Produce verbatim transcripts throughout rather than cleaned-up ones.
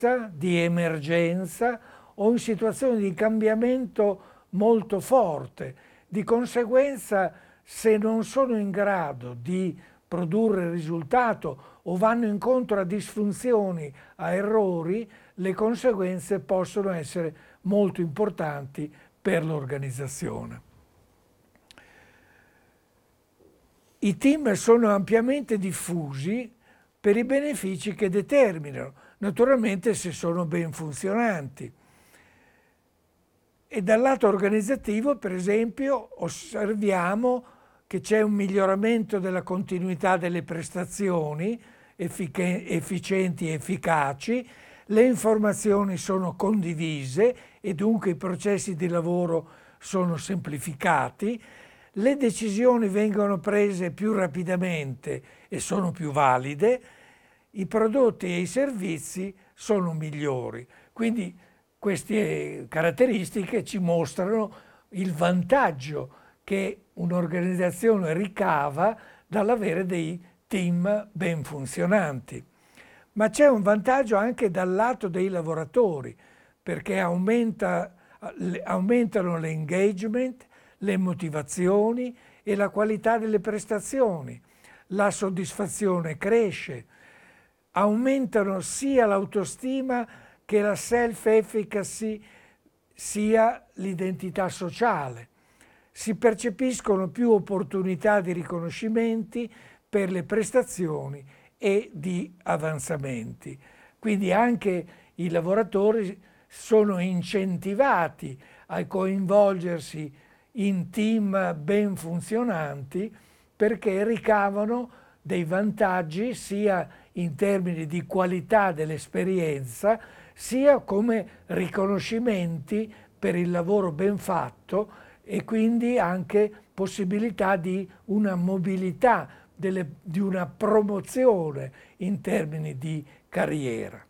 di emergenza o in situazioni di cambiamento molto forte. Di conseguenza, se non sono in grado di produrre risultato o vanno incontro a disfunzioni, a errori, le conseguenze possono essere molto importanti per l'organizzazione. I team sono ampiamente diffusi per i benefici che determinano, naturalmente se sono ben funzionanti. E dal lato organizzativo, per esempio, osserviamo che c'è un miglioramento della continuità delle prestazioni efficienti e efficaci, le informazioni sono condivise e dunque i processi di lavoro sono semplificati, le decisioni vengono prese più rapidamente e sono più valide, i prodotti e i servizi sono migliori. Quindi queste caratteristiche ci mostrano il vantaggio che un'organizzazione ricava dall'avere dei team ben funzionanti. Ma c'è un vantaggio anche dal lato dei lavoratori, perché aumenta, aumentano l'engagement, le motivazioni e la qualità delle prestazioni. La soddisfazione cresce, aumentano sia l'autostima che la self-efficacy, sia l'identità sociale. Si percepiscono più opportunità di riconoscimenti per le prestazioni e di avanzamenti. Quindi anche i lavoratori sono incentivati a coinvolgersi in team ben funzionanti perché ricavano dei vantaggi sia in termini di qualità dell'esperienza sia come riconoscimenti per il lavoro ben fatto e quindi anche possibilità di una mobilità, delle, di una promozione in termini di carriera.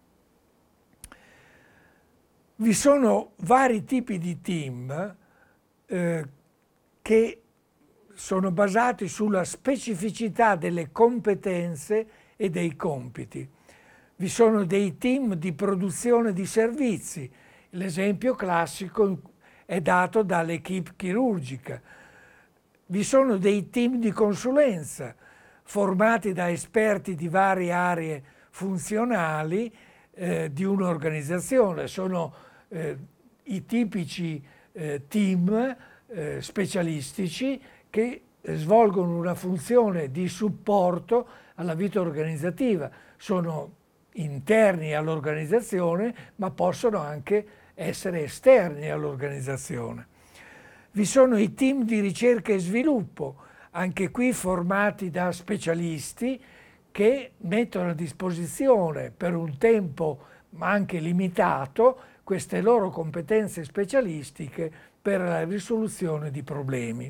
Vi sono vari tipi di team eh, che sono basati sulla specificità delle competenze e dei compiti. Vi sono dei team di produzione di servizi. L'esempio classico è dato dall'equipe chirurgica. Vi sono dei team di consulenza formati da esperti di varie aree funzionali eh, di un'organizzazione. Sono eh, i tipici eh, team eh, specialistici che svolgono una funzione di supporto alla vita organizzativa. Sono interni all'organizzazione, ma possono anche essere esterni all'organizzazione. Vi sono i team di ricerca e sviluppo, anche qui formati da specialisti che mettono a disposizione per un tempo, ma anche limitato, queste loro competenze specialistiche per la risoluzione di problemi.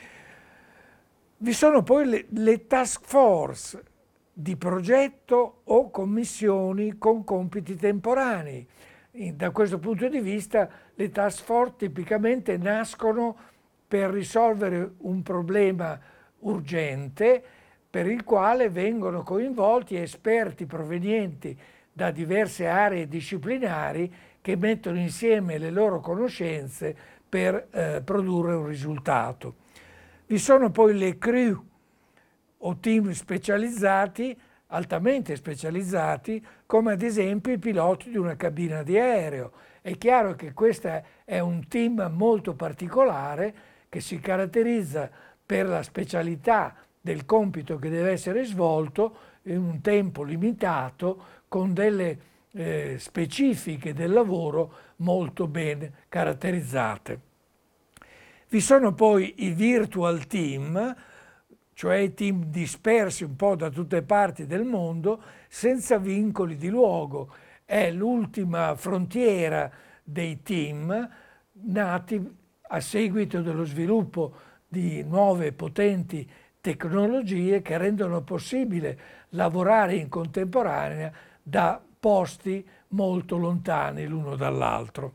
Vi sono poi le, le task force di progetto o commissioni con compiti temporanei. Da questo punto di vista le task force tipicamente nascono per risolvere un problema urgente per il quale vengono coinvolti esperti provenienti da diverse aree disciplinari che mettono insieme le loro conoscenze per eh, produrre un risultato. Vi sono poi le crew o team specializzati, altamente specializzati, come ad esempio i piloti di una cabina di aereo. È chiaro che questo è un team molto particolare che si caratterizza per la specialità del compito che deve essere svolto in un tempo limitato con delle eh, specifiche del lavoro molto ben caratterizzate. Vi sono poi i virtual team, cioè i team dispersi un po' da tutte le parti del mondo, senza vincoli di luogo. È l'ultima frontiera dei team nati a seguito dello sviluppo di nuove potenti tecnologie che rendono possibile lavorare in contemporanea da posti molto lontani l'uno dall'altro.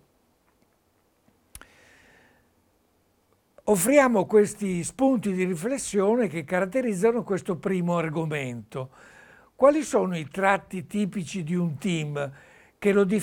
Offriamo questi spunti di riflessione che caratterizzano questo primo argomento. Quali sono i tratti tipici di un team che lo